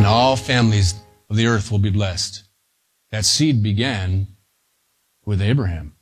and all families of the earth will be blessed. That seed began with Abraham.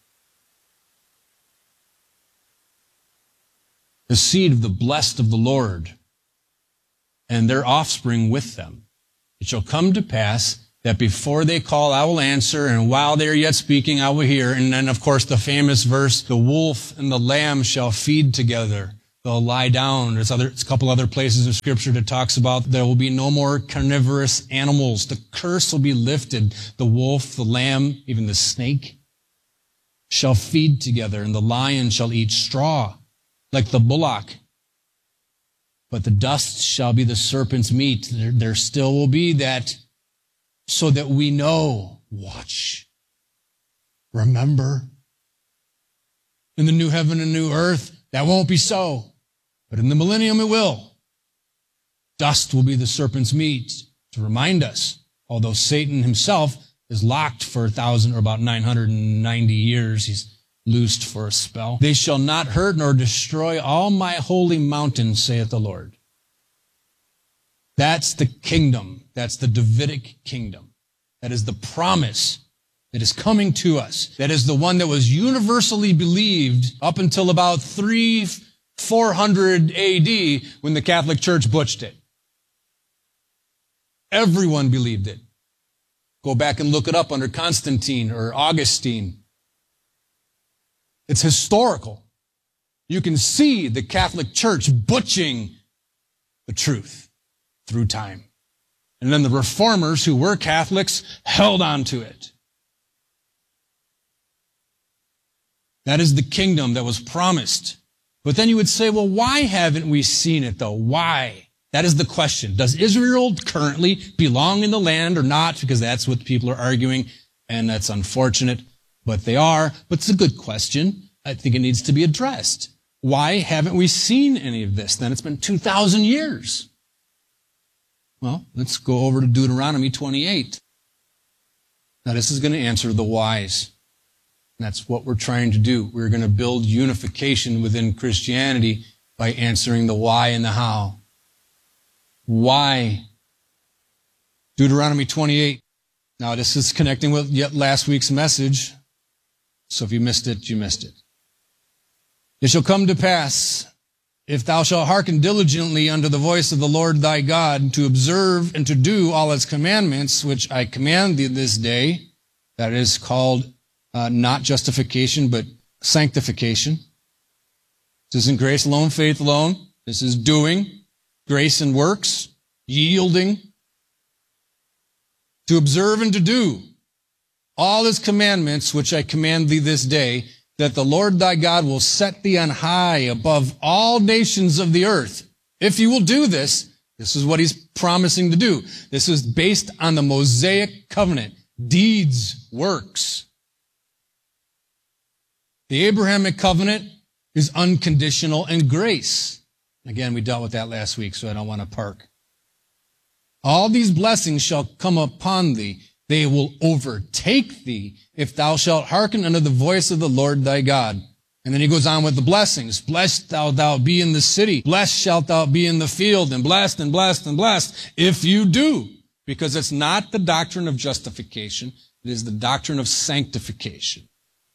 The seed of the blessed of the Lord, and their offspring with them. It shall come to pass that before they call, I will answer, and while they are yet speaking, I will hear. And then, of course, the famous verse, the wolf and the lamb shall feed together. They'll lie down. There's a couple other places in Scripture that talks about there will be no more carnivorous animals. The curse will be lifted. The wolf, the lamb, even the snake shall feed together, and the lion shall eat straw like the bullock. But the dust shall be the serpent's meat. There still will be that, so that we know. Watch. Remember. In the new heaven and new earth, that won't be so. But in the millennium it will. Dust will be the serpent's meat, to remind us, although Satan himself is locked for 1,000 or about 990 years, he's loosed for a spell. They shall not hurt nor destroy all my holy mountain, saith the Lord. That's the kingdom. That's the Davidic kingdom. That is the promise that is coming to us. That is the one that was universally believed up until about 400 AD when the Catholic Church butched it. Everyone believed it. Go back and look it up under Constantine or Augustine. It's historical. You can see the Catholic Church butching the truth through time. And then the reformers who were Catholics held on to it. That is the kingdom that was promised. But then you would say, well, why haven't we seen it though? Why? That is the question. Does Israel currently belong in the land or not? Because that's what people are arguing, and that's unfortunate. But they are. But it's a good question. I think it needs to be addressed. Why haven't we seen any of this? Then it's been 2,000 years. Well, let's go over to Deuteronomy 28. Now this is going to answer the whys. That's what we're trying to do. We're going to build unification within Christianity by answering the why and the how. Why? Deuteronomy 28. Now this is connecting with yet last week's message. So if you missed it, you missed it. It shall come to pass, if thou shalt hearken diligently unto the voice of the Lord thy God, to observe and to do all his commandments, which I command thee this day, that is called not justification, but sanctification. This isn't grace alone, faith alone. This is doing, grace and works, yielding. To observe and to do all his commandments, which I command thee this day, that the Lord thy God will set thee on high above all nations of the earth. If you will do this, this is what he's promising to do. This is based on the Mosaic covenant. Deeds, works. The Abrahamic covenant is unconditional and grace. Again, we dealt with that last week, so I don't want to park. All these blessings shall come upon thee. They will overtake thee if thou shalt hearken unto the voice of the Lord thy God. And then he goes on with the blessings. Blessed thou be in the city. Blessed shalt thou be in the field. And blessed and blessed and blessed if you do. Because it's not the doctrine of justification. It is the doctrine of sanctification.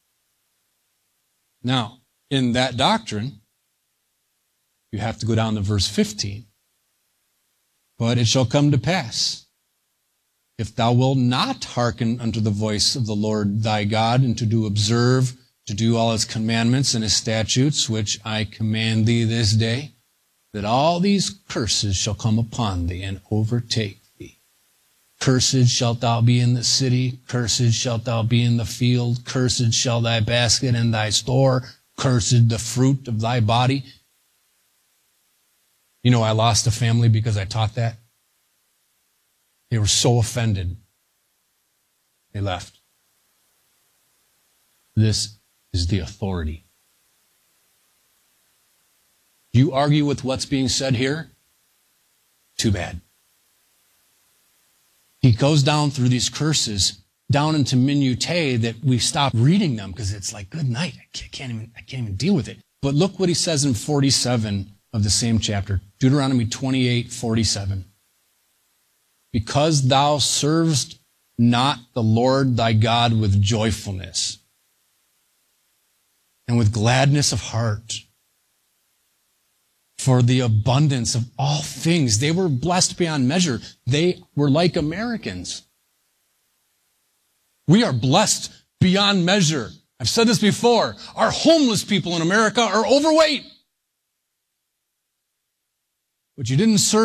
Now, in that doctrine, you have to go down to verse 15. But it shall come to pass, if thou wilt not hearken unto the voice of the Lord thy God, and to do observe, to do all his commandments and his statutes, which I command thee this day, that all these curses shall come upon thee and overtake thee. Cursed shalt thou be in the city, cursed shalt thou be in the field, cursed shall thy basket and thy store, cursed the fruit of thy body. You know, I lost a family because I taught that. They were so offended. They left. This is the authority. You argue with what's being said here? Too bad. He goes down through these curses, down into minutiae that we stop reading them because it's like, good night. I can't even deal with it. But look what he says in 47 of the same chapter. Deuteronomy 28:47. because thou servest not the Lord thy God with joyfulness and with gladness of heart. For the abundance of all things. They were blessed beyond measure. They were like Americans. We are blessed beyond measure. I've said this before. Our homeless people in America are overweight. But you didn't serve